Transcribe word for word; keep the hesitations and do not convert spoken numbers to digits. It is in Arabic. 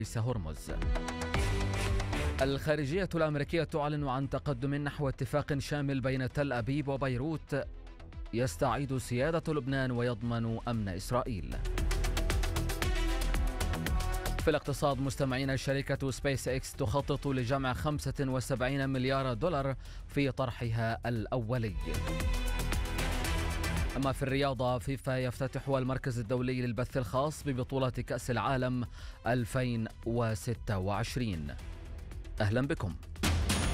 هرمز. الخارجية الأمريكية تعلن عن تقدم نحو اتفاق شامل بين تل أبيب وبيروت يستعيد سيادة لبنان ويضمن أمن إسرائيل. في الاقتصاد مستمعين، شركة سبيس إكس تخطط لجمع خمسة وسبعين مليار دولار في طرحها الأولي. أما في الرياضة، فيفا يفتتح المركز الدولي للبث الخاص ببطولة كأس العالم ألفين وستة وعشرين. أهلا بكم.